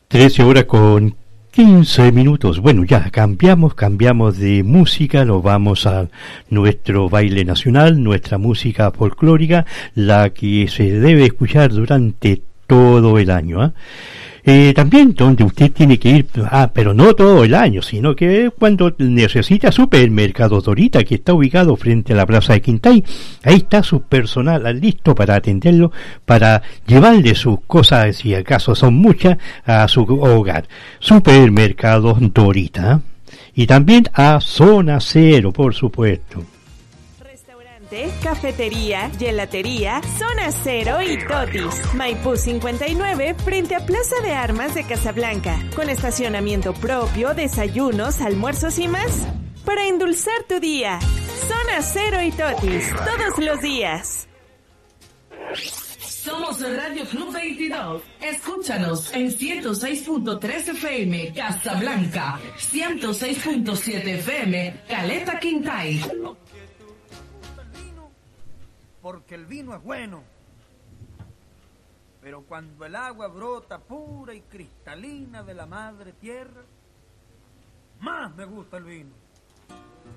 13 horas con 15 minutos. Bueno, ya cambiamos de música, nos vamos a nuestro baile nacional, nuestra música folclórica, la que se debe escuchar durante todo el año, ¿eh? También donde usted tiene que ir, pero no todo el año, sino que cuando necesita Supermercado Dorita, que está ubicado frente a la Plaza de Quintay, ahí está su personal listo para atenderlo, para llevarle sus cosas, si acaso son muchas, a su hogar. Supermercado Dorita. Y también a Zona Cero, por supuesto. Cafetería, gelatería, Zona Cero y Totis. Maipú 59 frente a Plaza de Armas de Casablanca. Con estacionamiento propio, desayunos, almuerzos y más. Para endulzar tu día. Zona Cero y Totis. Todos los días. Somos Radio Club 22. Escúchanos en 106.3 FM Casablanca, 106.7 FM Caleta Quintay. Porque el vino es bueno, pero cuando el agua brota pura y cristalina de la madre tierra, más me gusta el vino.